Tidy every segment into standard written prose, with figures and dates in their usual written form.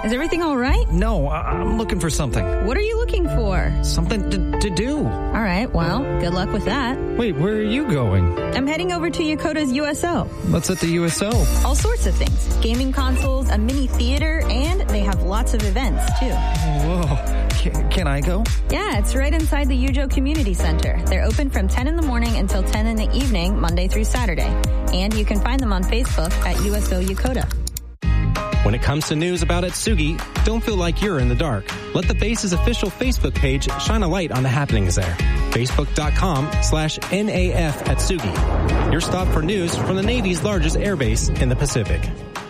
Is everything all right? No, I'm looking for something. What are you looking for? Something to do. All right, well, good luck with that. Wait, where are you going? I'm heading over to Yokota's USO. What's at the USO? All sorts of things. Gaming consoles, a mini theater, and they have lots of events, too. Whoa. Can I go? Yeah, it's right inside the Yujo Community Center. They're open from 10 in the morning until 10 in the evening, Monday through Saturday. And you can find them on Facebook at USO Yokota. When it comes to news about Atsugi, don't feel like you're in the dark. Let the base's official Facebook page shine a light on the happenings there. Facebook.com/NAF Atsugi. Your stop for news from the Navy's largest airbase in the Pacific.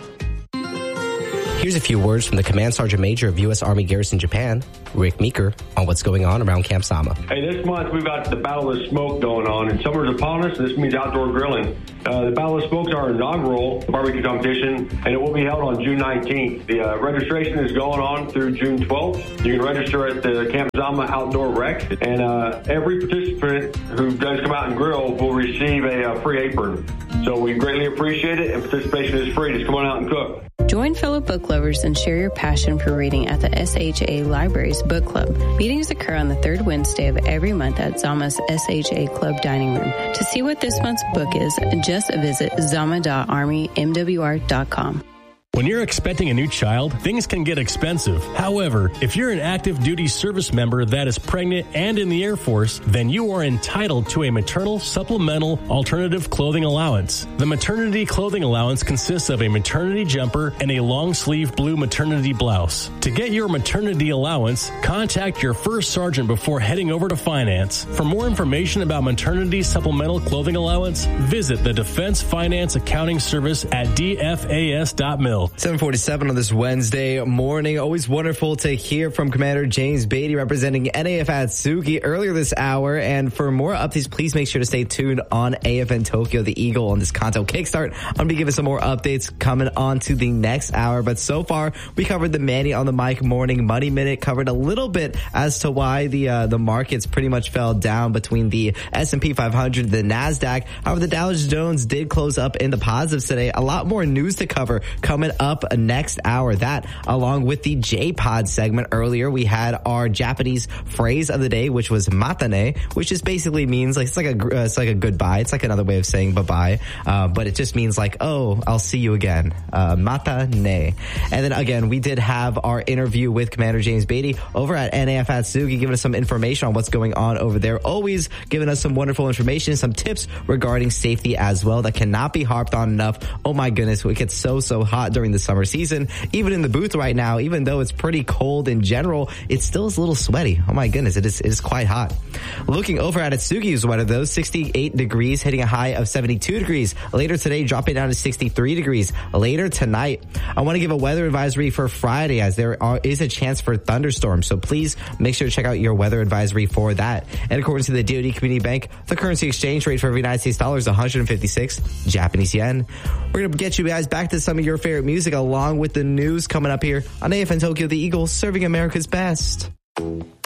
Here's a few words from the Command Sergeant Major of U.S. Army Garrison Japan, Rick Meeker, on what's going on around Camp Sama. Hey, this month we've got the Battle of Smoke going on, and summer's upon us, and this means outdoor grilling. The Battle of Smoke is our inaugural barbecue competition, and it will be held on June 19th. The registration is going on through June 12th. You can register at the Camp Sama Outdoor Rec, and every participant who does come out and grill will receive a free apron. So we greatly appreciate it, and participation is free. Just come on out and cook. Join fellow book lovers and share your passion for reading at the SHA Libraries Book Club. Meetings occur on the third Wednesday of every month at Zama's SHA Club Dining Room. To see what this month's book is, just visit zama.armymwr.com. When you're expecting a new child, things can get expensive. However, if you're an active duty service member that is pregnant and in the Air Force, then you are entitled to a maternal supplemental alternative clothing allowance. The maternity clothing allowance consists of a maternity jumper and a long sleeve blue maternity blouse. To get your maternity allowance, contact your first sergeant before heading over to finance. For more information about maternity supplemental clothing allowance, visit the Defense Finance Accounting Service at dfas.mil. 7:47 on this Wednesday morning. Always wonderful to hear from Commander James Beatty representing NAF Atsugi earlier this hour. And for more updates, please make sure to stay tuned on AFN Tokyo, the Eagle, on this Kanto Kickstart. I'm going to be giving some more updates coming on to the next hour. But so far, we covered the Manny on the Mic Morning Money Minute, covered a little bit as to why the markets pretty much fell down between the S&P 500, the NASDAQ. However, the Dow Jones did close up in the positives today. A lot more news to cover coming up next hour. That, along with the J-Pod segment earlier, we had our Japanese phrase of the day, which was matane, which just basically means like it's like a goodbye. It's like another way of saying bye-bye, but it just means like, oh, I'll see you again. Matane. And then again, we did have our interview with Commander James Beatty over at NAF Atsugi, giving us some information on what's going on over there. Always giving us some wonderful information, some tips regarding safety as well that cannot be harped on enough. Oh my goodness, it gets so hot during the summer season. Even in the booth right now, even though it's pretty cold in general, it still is a little sweaty. Oh my goodness, it is quite hot. Looking over at Atsugi's weather though, 68 degrees, hitting a high of 72 degrees. Later today, dropping down to 63 degrees. Later tonight, I want to give a weather advisory for Friday as there is a chance for thunderstorms. So please make sure to check out your weather advisory for that. And according to the DoD Community Bank, the currency exchange rate for every United States dollar is 156 Japanese yen. We're going to get you guys back to some of your favorite music along with the news coming up here on AFN Tokyo, the Eagle, serving America's best.